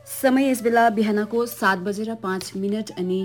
समय यसबेला बिहानको 7:05 अनि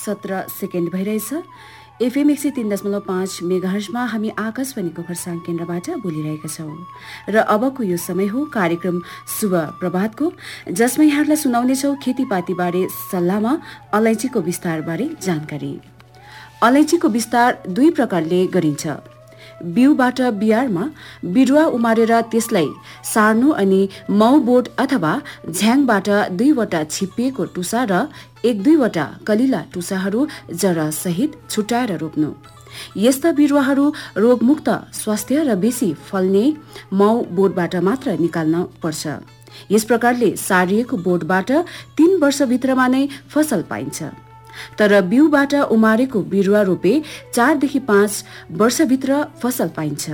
17 भइरहेछ। एफएम 103.5 मेगाहर्जमा हामी आकाशवाणीको खरसाङ केन्द्रबाट बोलिरहेका छौँ र अबको यो समय हो कार्यक्रम शुभ प्रभातको, जसमा यहाँहरूलाई सुनाउनेछौँ खेतीपातीबारे सल्लाहमा अलैँचीको विस्तारबारे जानकारी। अलैँचीको विस्तार दुई प्रकारले गरिन्छ। बिउबाट बियारमा बिरुवा उमारेर त्यसलाई सार्नु अनि माउ बोट अथवा झ्याङबाट 2वटा छिप्पिएको टुसा र 1-2वटा कलिला टुसाहरू जरा सहित छुट्याएर रोप्नु। यस्ता बिरुवाहरू रोगमुक्त, स्वास्थ्य र बेसी फल्ने माउ बोटबाट मात्र निकाल्न पर्छ। यस प्रकारले सारिएको बोटबाट 3 वर्षभित्रमा नै फसल पाइन्छ। तर बिउबाट उमारेको बिरुवा रोपे 4 देखि 5 वर्षभित्र फसल पाइन्छ।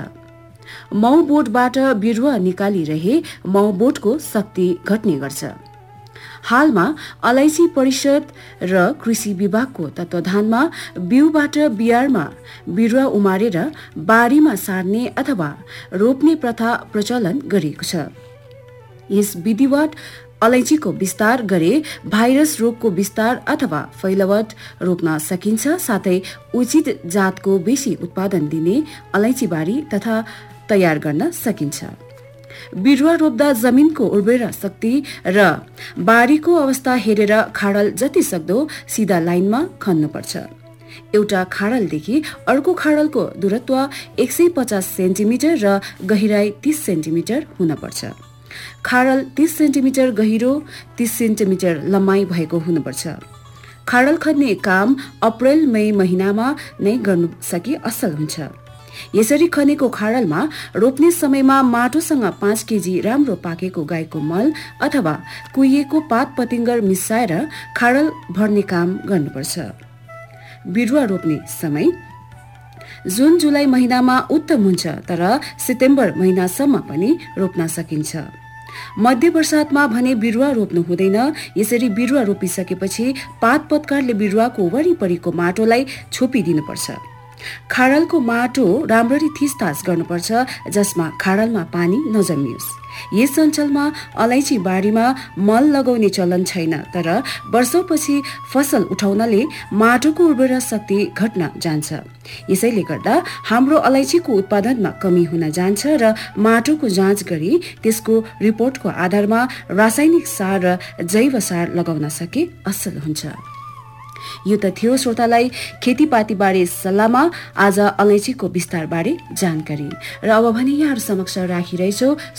माउ बोटबाट बिरुवा निकालिरहे माउ बोटको शक्ति घट्ने गर्छ। हालमा अलैँची परिषद र कृषि विभागको तत्वावधानमा बिउबाट बियारमा बिरुवा उमारेर बारीमा सार्ने अथवा रोप्ने प्रथा प्रचलन गरिएको छ। यस विधिवत अलैँचीको विस्तार गरे भाइरस रोगको विस्तार अथवा फैलावट रोक्न सकिन्छ। साथै उचित जातको बेसी उत्पादन दिने अलैँची बारी तथा तयार गर्न सकिन्छ। बिरुवा रोप्दा जमिनको उर्वरा शक्ति र बारीको अवस्था हेरेर खाडल जति सक्दो सिधा लाइनमा खन्नुपर्छ। एउटा खाडलदेखि अर्को खाडलको दूरत्व 150 सेन्टिमिटर र गहिराई 30 सेन्टिमिटर हुनपर्छ। खाडल 30 सेन्टिमिटर गहिरो, 30 सेन्टिमिटर लम्बाइ भएको हुनुपर्छ। खाडल खन्ने काम अप्रेल मई महिनामा नै गर्नु सके असल हुन्छ। यसरी खनेको खाडलमा रोप्ने समयमा माटोसँग 5 केजी राम्रो पाकेको गाईको मल अथवा कुहिएको पात पतिङ्गर मिसाएर खाडल भर्ने काम गर्नुपर्छ। बिरुवा रोप्ने समय जुन जुलाई महिनामा उत्तम हुन्छ, तर सेप्टेम्बर महिनासम्म पनि रोप्न सकिन्छ। मध्य वर्षातमा भने बिरुवा रोप्नु हुँदैन। यसरी बिरुवा रोपिसकेपछि पात पत्कारले बिरुवाको वरिपरिको माटोलाई छोपिदिनुपर्छ। खाडलको माटो राम्ररी थिचथाच गर्नुपर्छ, जसमा खाडलमा पानी नजमियोस्। यस अञ्चलमा अलैँची बारीमा मल लगाउने चलन छैन, तर वर्षौपछि फसल उठाउनले माटोको उर्वरा शक्ति घट्न जान्छ। यसैले गर्दा हाम्रो अलैँचीको उत्पादनमा कमी हुन जान्छ र माटोको जाँच गरी त्यसको रिपोर्टको आधारमा रासायनिक सार र जैव सार लगाउन सके असल हुन्छ। यो त थियो श्रोतालाई खेतीपातीबारे सल्लाहमा आज अलैँचीको विस्तारबारे जानकारी। र अब भने यहाँहरू समक्ष राखिरहेछौ